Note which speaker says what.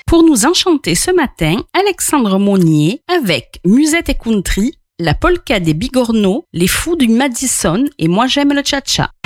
Speaker 1: Pour nous enchanter ce matin, Alexandre Monnier avec Musette et Country, la polka des Bigorneaux, les fous du Madison et Moi j'aime le cha-cha.